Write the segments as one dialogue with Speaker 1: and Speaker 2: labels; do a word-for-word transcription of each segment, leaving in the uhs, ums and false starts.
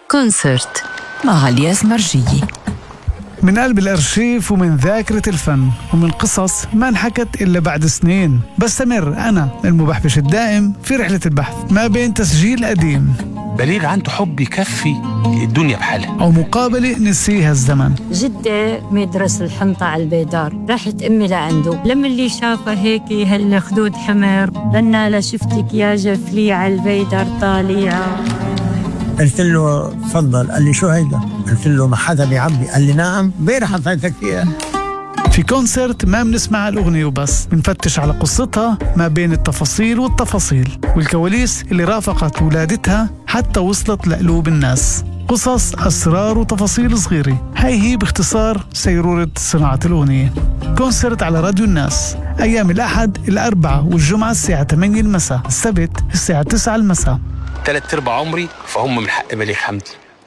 Speaker 1: كونسرت مع عليا مرجية.
Speaker 2: من قلب الأرشيف ومن ذاكرة الفن ومن قصص ما انحكت إلا بعد سنين. بستمر أنا المبحبش الدائم في رحلة البحث ما بين تسجيل قديم،
Speaker 3: بليغ عنده حب يكفي الدنيا بحالها،
Speaker 2: أو مقابلة نسيها الزمن.
Speaker 4: جدة مدرس الحنطة على البيدار، راحت أمي لعنده، لما اللي شافها هيك هالخدود حمر غنى لا شفتك يا جفلي على البيدار طالعة.
Speaker 5: قلت له تفضل، قال لي شو هيدا؟ قلت له ما حدا بيعبي، قال لي نعم امبارح حطيتك فيها.
Speaker 2: في كونسرت ما بنسمع الأغنية وبس، بنفتش على قصتها ما بين التفاصيل والتفاصيل والكواليس اللي رافقت ولادتها حتى وصلت لقلوب الناس. قصص، أسرار وتفاصيل صغيرة، هاي هي باختصار سيرورة صناعة الأغنية. كونسرت على راديو الناس أيام الأحد، الأربعاء والجمعة الساعة ثمانية المساء، السبت الساعة تسعة المساء.
Speaker 3: ثلاث ارباع عمري فهم من حق بليغ حمدي.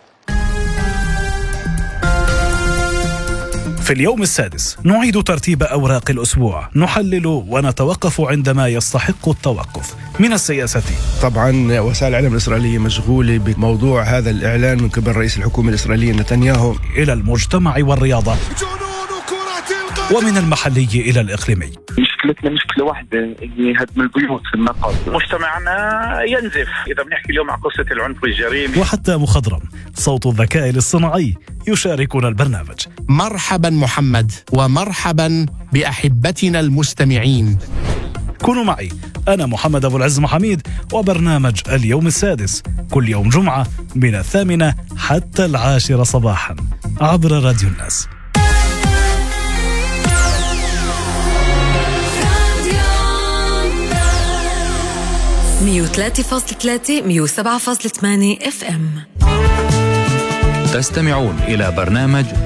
Speaker 6: في اليوم السادس نعيد ترتيب أوراق الأسبوع، نحلل ونتوقف عندما يستحق التوقف. من السياسة
Speaker 7: طبعا وسائل الإعلام الإسرائيلية مشغولة بموضوع هذا الإعلان من قبل رئيس الحكومة الإسرائيلية نتنياهو،
Speaker 6: إلى المجتمع والرياضة، ومن المحلي إلى الإقليمي.
Speaker 8: مشكلتنا مشكلة واحدة، هي هدم البيوت في النقب. مجتمعنا ينزف إذا بنحكي اليوم عن قصة العنف والجريمة.
Speaker 6: وحتى مخضرم صوت الذكاء الاصطناعي يشاركنا البرنامج.
Speaker 9: مرحبا محمد، ومرحبا بأحبتنا المستمعين.
Speaker 6: كونوا معي، أنا محمد أبو العز محميد، وبرنامج اليوم السادس كل يوم جمعة من الثامنة حتى العاشرة صباحا عبر راديو الناس.
Speaker 1: مية وثلاثة فاصلة ثلاثة مية وسبعة فاصلة ثمانية اف ام.
Speaker 10: تستمعون إلى برنامج